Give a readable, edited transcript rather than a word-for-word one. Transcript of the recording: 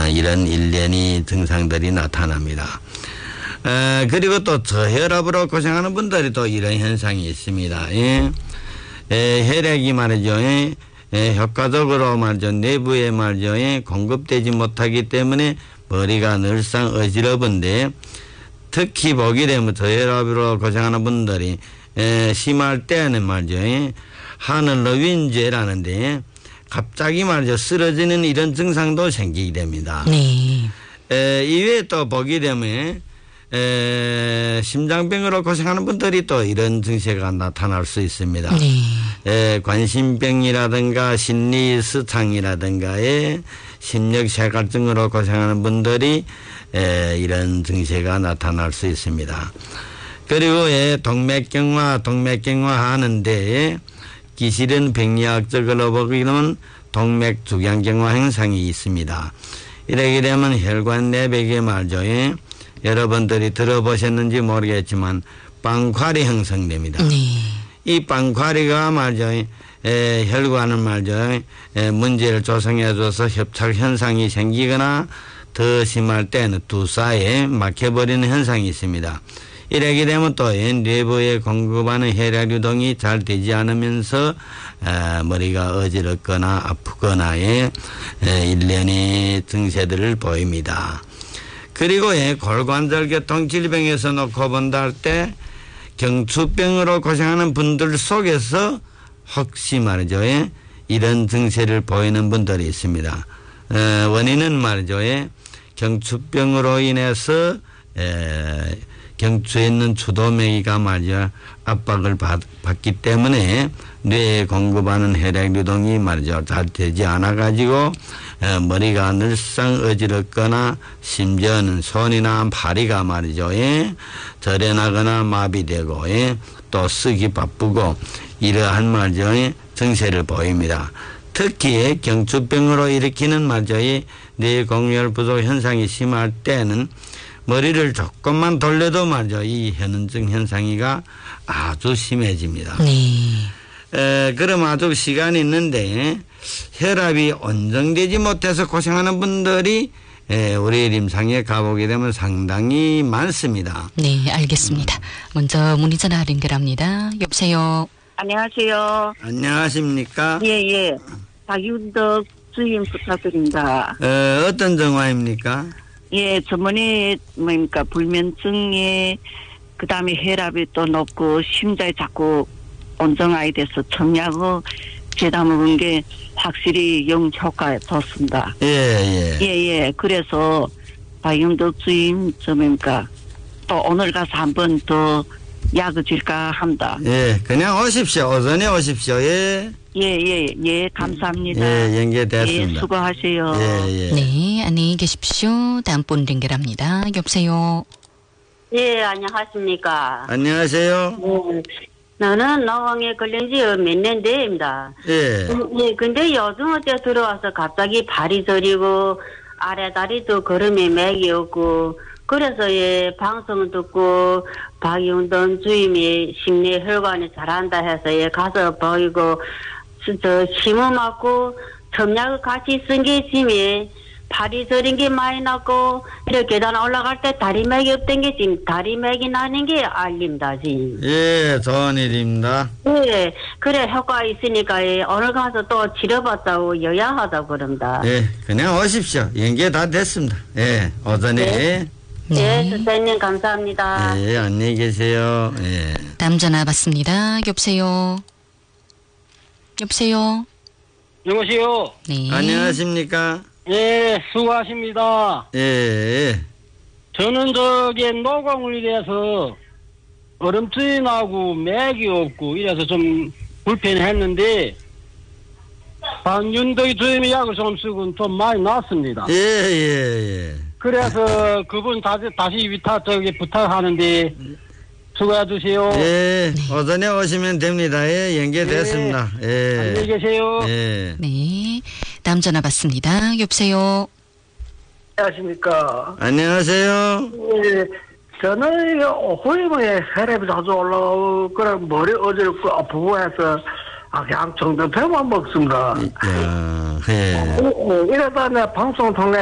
이런 일련의 증상들이 나타납니다. 그리고 또 저혈압으로 고생하는 분들이 또 이런 현상이 있습니다. 혈액이 말이죠. 효과적으로 말이죠. 내부에 말이죠. 공급되지 못하기 때문에 머리가 늘상 어지러운데 특히 보게 되면 저혈압으로 고생하는 분들이 심할 때는 말이죠. 하늘로 윈죄라는데 갑자기 말이죠. 쓰러지는 이런 증상도 생기게 됩니다. 네. 이외에 또 보게 되면 심장병으로 고생하는 분들이 또 이런 증세가 나타날 수 있습니다. 네. 관심병이라든가 심리스창이라든가의 심력쇠갈증으로 고생하는 분들이 이런 증세가 나타날 수 있습니다. 그리고 동맥경화 하는데 기실은 병리학적으로 보기는 동맥주경경화 현상이 있습니다. 이렇게 되면 혈관 내벽에 말이죠. 여러분들이 들어보셨는지 모르겠지만 빵활이 형성됩니다. 네. 이 빵활이가 말이죠. 혈관을 말이죠. 문제를 조성해줘서 협착 현상이 생기거나 더 심할 때는 두사에 막혀버리는 현상이 있습니다. 이렇게 되면 또 뇌부에 공급하는 혈액 유동이 잘 되지 않으면서 머리가 어지럽거나 아프거나의 일련의 증세들을 보입니다. 그리고 골관절계통 질병에서 놓고 본다 할 때 경추병으로 고생하는 분들 속에서 혹시 말이죠. 이런 증세를 보이는 분들이 있습니다. 원인은 말이죠. 경추병으로 인해서 경추에 있는 주도맥이가 말이죠. 압박을 받기 때문에 뇌에 공급하는 혈액 유동이 말이죠. 잘 되지 않아 가지고 머리가 늘상 어지럽거나 심지어는 손이나 팔이가 말이죠. 저려나거나 마비되고 또 쓰기 바쁘고 이러한 말이죠. 증세를 보입니다. 특히 경추병으로 일으키는 말이죠. 뇌 공열 부족 현상이 심할 때는 머리를 조금만 돌려도 말이죠. 이 현은증 현상이가 아주 심해집니다. 네. 그럼 아주 시간이 있는데 혈압이 온정되지 못해서 고생하는 분들이 우리 림상에 가보게 되면 상당히 많습니다. 네, 알겠습니다. 먼저 문의 전화 연결합니다. 여보세요. 안녕하세요. 안녕하십니까? 예. 박윤덕 주임 부탁드립니다. 어떤 정화입니까? 예, 저번에 뭡니까 불면증에 그다음에 혈압이 또 높고 심장이 자꾸 온정하게 돼서 청약을 재다 먹은 게 확실히 영 효과가 좋습니다. 예. 그래서 박윤덕 주임 뭡니까 또 오늘 가서 한 번 더 약을 줄까 합니다. 예, 그냥 오십시오. 오전에 오십시오. 예. 예, 감사합니다. 예, 연결됐습니다. 예, 수고하세요. 예. 네, 안녕히 계십시오. 다음 분 연결합니다. 여보세요. 예, 안녕하십니까. 안녕하세요. 나는 노화에 걸린 지 몇 년 돼입니다. 예. 예, 근데 요즘 어째 들어와서 갑자기 발이 저리고 아래 다리도 걸음에 맥이 없고 그래서 방송 듣고 박윤동 주임이 심리 혈관이 잘한다 해서 가서 보이고 저 심어 맞고 첨약을 같이 쓴 게 있으면 발이 저린 게 많이 났고 이렇게 계단 올라갈 때 다리맥이 없던 게 지금 다리맥이 나는 게 알립니다 지금. 예, 좋은 일입니다. 예, 그래 효과 있으니까 오늘 가서 또 치료받자고 여야하다고 그럽니다. 예, 그냥 오십시오. 연계 다 됐습니다. 예, 오전에. 네. 예, 선생님 감사합니다. 예, 안녕히 계세요. 예. 다음 전화 받습니다. 여보세요. 여보세요. 네. 안녕하십니까? 예, 수고하십니다. 예. 저는 노광을 이래서 얼음줄이 나고 맥이 없고 이래서 좀 불편했는데 박윤덕이 주임이 약을 좀 쓰고 좀 많이 나았습니다. 예. 그래서 그분 다시 부탁하는데 수고해 주세요. 예, 오전에 오시면 됩니다. 예, 연결됐습니다. 예. 안녕히 계세요. 예. 네. 다음 전화 받습니다. 여보세요. 안녕하십니까. 안녕하세요. 예, 저는 호르몬에 혈압이 자주 올라오고 그래 머리 어지럽고 아프고 해서 그냥 정전표만 먹습니다. 야, 예. 이러다 내 방송 통해